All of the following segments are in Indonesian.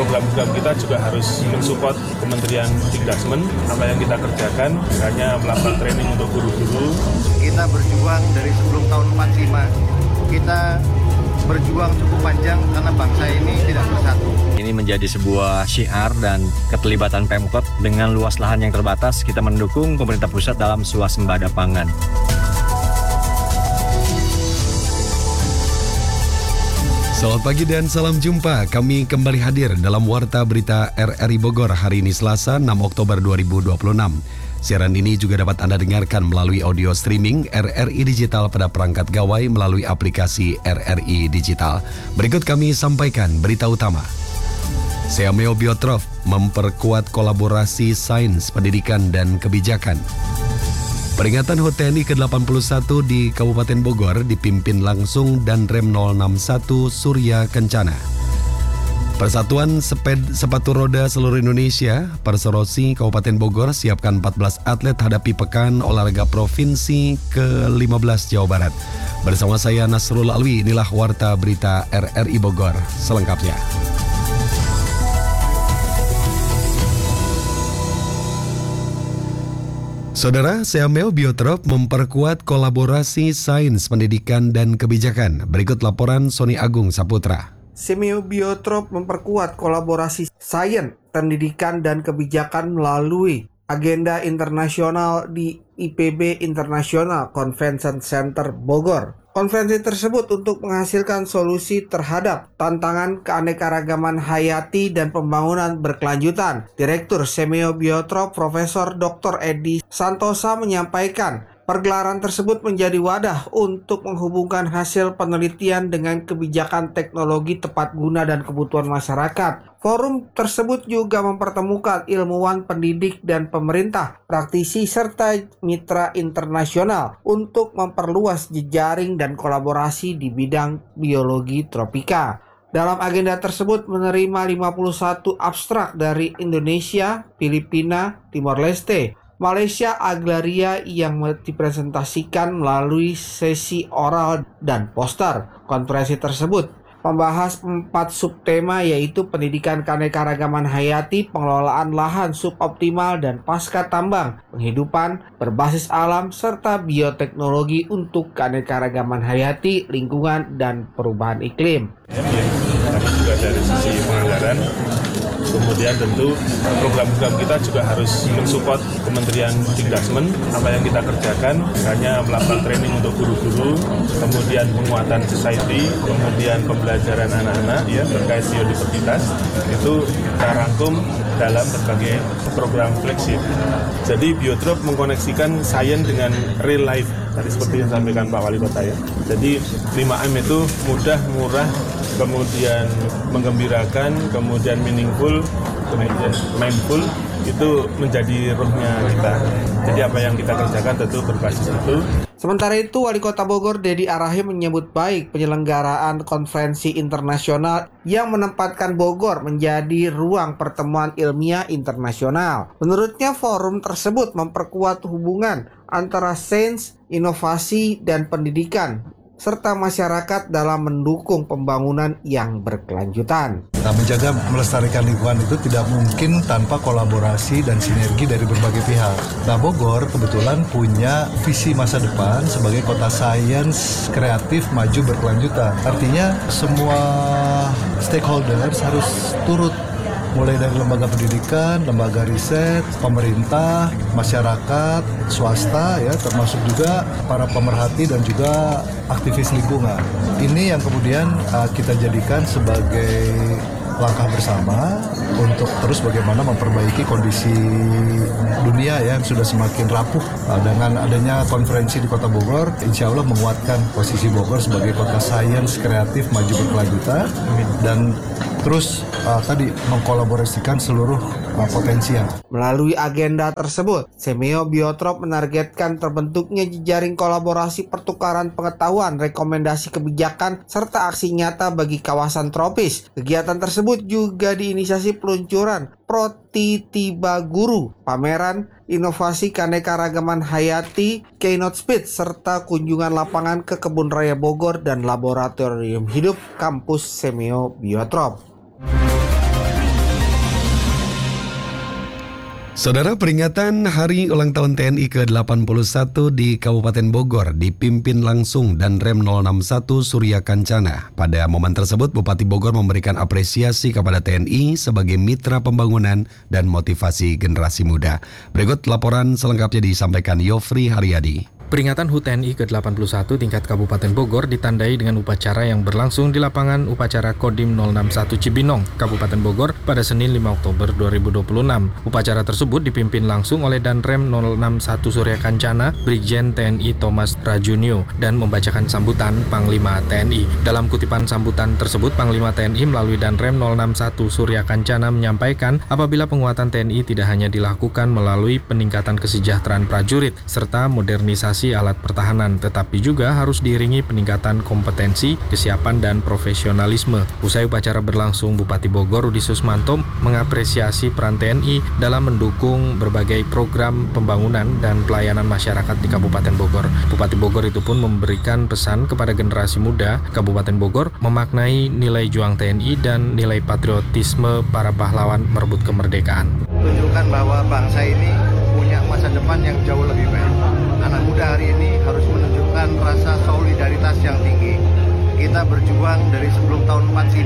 program-program kita juga harus mensupport Kementerian Dikdasmen. Apa yang kita kerjakan hanya melakukan training untuk guru-guru. Kita berjuang dari sebelum tahun 45. Kita berjuang cukup panjang karena bangsa ini tidak bersatu. Ini menjadi sebuah syiar dan keterlibatan Pemkot dengan luas lahan yang terbatas, kita mendukung pemerintah pusat dalam swasembada pangan. Selamat pagi dan salam jumpa. Kami kembali hadir dalam Warta Berita RRI Bogor hari ini Selasa 6 Oktober 2026. Siaran ini juga dapat Anda dengarkan melalui audio streaming RRI Digital pada perangkat gawai melalui aplikasi RRI Digital. Berikut kami sampaikan berita utama. Seameo Biotrof memperkuat kolaborasi sains, pendidikan, dan kebijakan. Peringatan HUT TNI ke-81 di Kabupaten Bogor dipimpin langsung Danrem 061 Surya Kencana. Persatuan Sepatu Roda Seluruh Indonesia, Perserosi Kabupaten Bogor siapkan 14 atlet hadapi Pekan Olahraga Provinsi ke-15 Jawa Barat. Bersama saya Nasrul Alwi, inilah Warta Berita RRI Bogor selengkapnya. Saudara, Seameo Biotrof memperkuat kolaborasi sains, pendidikan, dan kebijakan. Berikut laporan Sony Agung Saputra. Seameo Biotrof memperkuat kolaborasi sains, pendidikan, dan kebijakan melalui agenda internasional di IPB International Convention Center Bogor. Konferensi tersebut untuk menghasilkan solusi terhadap tantangan keanekaragaman hayati dan pembangunan berkelanjutan. Direktur Seameo Biotrof Profesor Dr. Edi Santosa menyampaikan, pergelaran tersebut menjadi wadah untuk menghubungkan hasil penelitian dengan kebijakan teknologi tepat guna dan kebutuhan masyarakat. Forum tersebut juga mempertemukan ilmuwan, pendidik, dan pemerintah, praktisi, serta mitra internasional untuk memperluas jejaring dan kolaborasi di bidang biologi tropika. Dalam agenda tersebut menerima 51 abstrak dari Indonesia, Filipina, Timor Leste, Malaysia, Agraria yang dipresentasikan melalui sesi oral dan poster. Konferensi tersebut membahas 4 subtema yaitu pendidikan keanekaragaman hayati, pengelolaan lahan suboptimal dan pasca tambang, penghidupan berbasis alam, serta bioteknologi untuk keanekaragaman hayati, lingkungan, dan perubahan iklim. Tapi juga dari sisi penganggaran, kemudian tentu program-program kita juga harus mensupport Kementerian Dikdasmen. Apa yang kita kerjakan hanya melakukan training untuk guru-guru, kemudian penguatan society, kemudian pembelajaran anak-anak ya terkait biodiversitas, itu kita rangkum dalam berbagai program flagship. Jadi Biotrof mengkoneksikan sains dengan real life, tadi seperti yang disampaikan Pak Wali Kota ya. Jadi 5M itu mudah, murah, kemudian menggembirakan, kemudian meaningful, kemudian mindful, itu menjadi rohnya kita. Jadi apa yang kita kerjakan tentu berbasis itu. Sementara itu, Wali Kota Bogor Dedi Arahim menyambut baik penyelenggaraan konferensi internasional yang menempatkan Bogor menjadi ruang pertemuan ilmiah internasional. Menurutnya, forum tersebut memperkuat hubungan antara sains, inovasi, dan pendidikan, serta masyarakat dalam mendukung pembangunan yang berkelanjutan. Nah, menjaga melestarikan lingkungan itu tidak mungkin tanpa kolaborasi dan sinergi dari berbagai pihak. Nah, Bogor kebetulan punya visi masa depan sebagai kota sains, kreatif, maju, berkelanjutan. Artinya semua stakeholders harus turut, mulai dari lembaga pendidikan, lembaga riset, pemerintah, masyarakat, swasta, ya termasuk juga para pemerhati dan juga aktivis lingkungan. Ini yang kemudian kita jadikan sebagai langkah bersama untuk terus bagaimana memperbaiki kondisi dunia yang sudah semakin rapuh. Dengan adanya konferensi di Kota Bogor, insya Allah menguatkan posisi Bogor sebagai kota sains, kreatif, maju, berkelanjutan, dan terus tadi mengkolaborasikan seluruh potensial. Melalui agenda tersebut, Seameo Biotrof menargetkan terbentuknya jejaring kolaborasi pertukaran pengetahuan, rekomendasi kebijakan, serta aksi nyata bagi kawasan tropis. Kegiatan tersebut juga diinisiasi peluncuran Protitiba Guru, pameran inovasi keanekaragaman hayati, keynote speech, serta kunjungan lapangan ke Kebun Raya Bogor dan Laboratorium Hidup Kampus Seameo Biotrof. Saudara, peringatan Hari Ulang Tahun TNI ke-81 di Kabupaten Bogor dipimpin langsung Danrem 061 Surya Kancana. Pada momen tersebut, Bupati Bogor memberikan apresiasi kepada TNI sebagai mitra pembangunan dan motivasi generasi muda. Berikut laporan selengkapnya disampaikan Yofri Haryadi. Peringatan HUT TNI ke-81 tingkat Kabupaten Bogor ditandai dengan upacara yang berlangsung di lapangan upacara Kodim 061 Cibinong, Kabupaten Bogor pada Senin 5 Oktober 2026. Upacara tersebut dipimpin langsung oleh Danrem 061 Surya Kancana, Brigjen TNI Thomas Rajunio, dan membacakan sambutan Panglima TNI. Dalam kutipan sambutan tersebut, Panglima TNI melalui Danrem 061 Surya Kancana menyampaikan apabila penguatan TNI tidak hanya dilakukan melalui peningkatan kesejahteraan prajurit serta modernisasi alat pertahanan, tetapi juga harus diiringi peningkatan kompetensi, kesiapan, dan profesionalisme. Usai upacara berlangsung, Bupati Bogor Rudi Susmanto mengapresiasi peran TNI dalam mendukung berbagai program pembangunan dan pelayanan masyarakat di Kabupaten Bogor. Bupati Bogor itu pun memberikan pesan kepada generasi muda Kabupaten Bogor memaknai nilai juang TNI dan nilai patriotisme para pahlawan merebut kemerdekaan. Tunjukkan bahwa bangsa ini punya masa depan yang jauh lebih baik. Anak muda hari ini harus menunjukkan rasa solidaritas yang tinggi. Kita berjuang dari sebelum tahun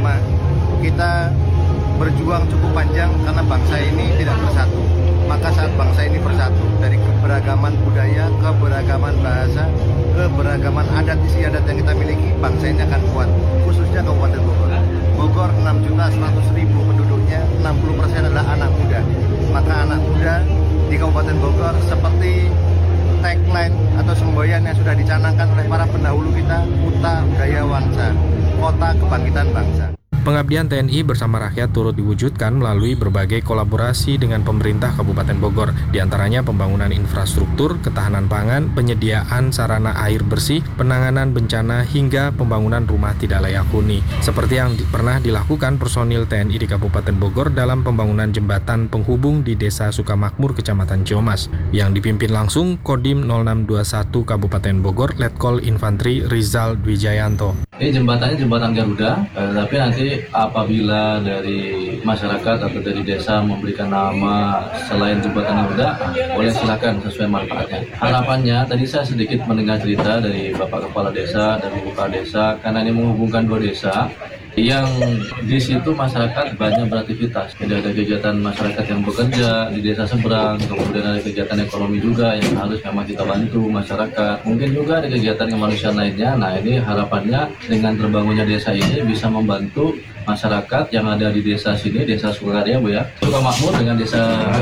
45. Kita berjuang cukup panjang karena bangsa ini tidak bersatu. Maka saat bangsa ini bersatu, dari keberagaman budaya, keberagaman bahasa, keberagaman adat istiadat yang kita miliki, bangsa ini akan kuat. Khususnya Kabupaten Bogor. Bogor 6.100.000 penduduknya, 60% adalah anak muda. Maka anak muda di Kabupaten Bogor seperti tagline atau semboyan yang sudah dicanangkan oleh para pendahulu kita, Kuta Gaya Wangsa, Kota Kebangkitan Bangsa. Pengabdian TNI bersama rakyat turut diwujudkan melalui berbagai kolaborasi dengan pemerintah Kabupaten Bogor, diantaranya pembangunan infrastruktur, ketahanan pangan, penyediaan sarana air bersih, penanganan bencana, hingga pembangunan rumah tidak layak huni. Seperti yang pernah dilakukan personil TNI di Kabupaten Bogor dalam pembangunan jembatan penghubung di Desa Sukamakmur, Kecamatan Ciamas, yang dipimpin langsung Kodim 0621 Kabupaten Bogor, Letkol Infantri Rizal Dwijayanto. Ini jembatannya jembatan Garuda, tapi nanti apabila dari masyarakat atau dari desa memberikan nama selain jembatan Garuda, boleh silakan sesuai manfaatnya. Harapannya, tadi saya sedikit mendengar cerita dari Bapak Kepala Desa dan Ibu Kepala Desa, karena ini menghubungkan dua desa, yang di situ masyarakat banyak beraktivitas. Jadi ada kegiatan masyarakat yang bekerja di desa seberang, kemudian ada kegiatan ekonomi juga yang harus memang kita bantu masyarakat. Mungkin juga ada kegiatan kemanusiaan lainnya. Nah, ini harapannya dengan terbangunnya desa ini bisa membantu masyarakat yang ada di desa sini, Desa Sukakarya, Bu ya, Sukamakmur dengan Desa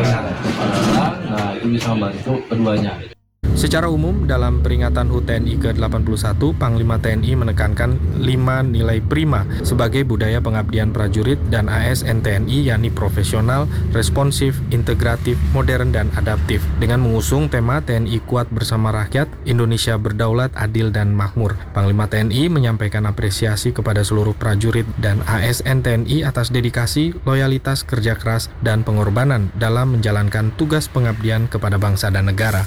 Parang. Nah, itu bisa membantu keduanya. Secara umum, dalam peringatan HUT TNI ke-81, Panglima TNI menekankan 5 nilai prima sebagai budaya pengabdian prajurit dan ASN TNI, yakni profesional, responsif, integratif, modern, dan adaptif. Dengan mengusung tema TNI kuat bersama rakyat, Indonesia berdaulat, adil, dan makmur. Panglima TNI menyampaikan apresiasi kepada seluruh prajurit dan ASN TNI atas dedikasi, loyalitas, kerja keras, dan pengorbanan dalam menjalankan tugas pengabdian kepada bangsa dan negara.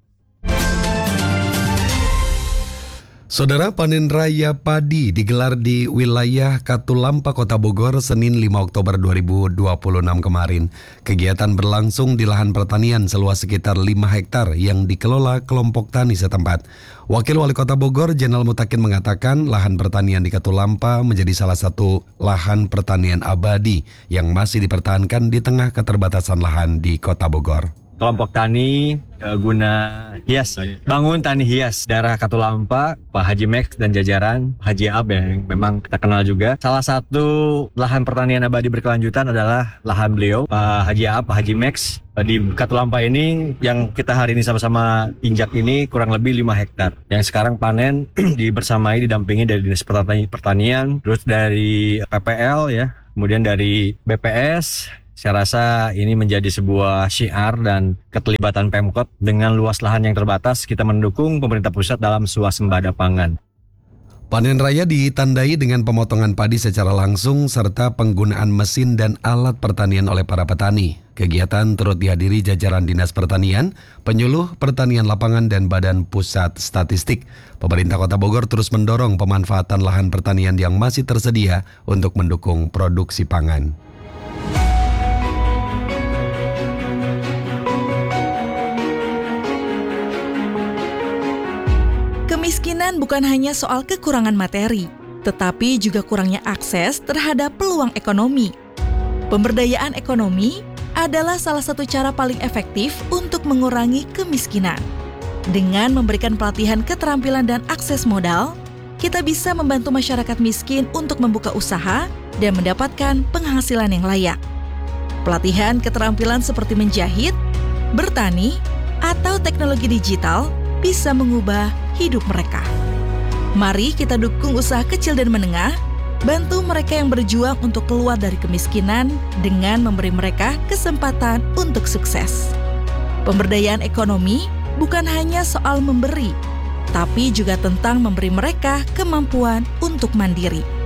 Saudara, panen raya padi digelar di wilayah Katulampa, Kota Bogor, Senin 5 Oktober 2026 kemarin. Kegiatan berlangsung di lahan pertanian seluas sekitar 5 hektar yang dikelola kelompok tani setempat. Wakil Wali Kota Bogor, Jenderal Mutakin, mengatakan lahan pertanian di Katulampa menjadi salah satu lahan pertanian abadi yang masih dipertahankan di tengah keterbatasan lahan di Kota Bogor. Kelompok tani guna hias, bangun tani hias daerah Katulampa, Pak Haji Max dan jajaran Haji Ab yang memang kita kenal juga. Salah satu lahan pertanian abadi berkelanjutan adalah lahan beliau, Pak Haji Ab, Pak Haji Max. Di Katulampa ini yang kita hari ini sama-sama injak ini kurang lebih 5 hektar. Yang sekarang panen dibersamai, didampingi dari Dinas Pertanian, terus dari PPL ya, kemudian dari BPS. Saya rasa ini menjadi sebuah syiar dan keterlibatan Pemkot. Dengan luas lahan yang terbatas, kita mendukung pemerintah pusat dalam swasembada pangan. Panen raya ditandai dengan pemotongan padi secara langsung serta penggunaan mesin dan alat pertanian oleh para petani. Kegiatan turut dihadiri jajaran Dinas Pertanian, Penyuluh Pertanian Lapangan, dan Badan Pusat Statistik. Pemerintah Kota Bogor terus mendorong pemanfaatan lahan pertanian yang masih tersedia untuk mendukung produksi pangan. Kemiskinan bukan hanya soal kekurangan materi, tetapi juga kurangnya akses terhadap peluang ekonomi. Pemberdayaan ekonomi adalah salah satu cara paling efektif untuk mengurangi kemiskinan. Dengan memberikan pelatihan keterampilan dan akses modal, kita bisa membantu masyarakat miskin untuk membuka usaha dan mendapatkan penghasilan yang layak. Pelatihan keterampilan seperti menjahit, bertani, atau teknologi digital bisa mengubah hidup mereka. Mari kita dukung usaha kecil dan menengah, bantu mereka yang berjuang untuk keluar dari kemiskinan dengan memberi mereka kesempatan untuk sukses. Pemberdayaan ekonomi bukan hanya soal memberi, tapi juga tentang memberi mereka kemampuan untuk mandiri.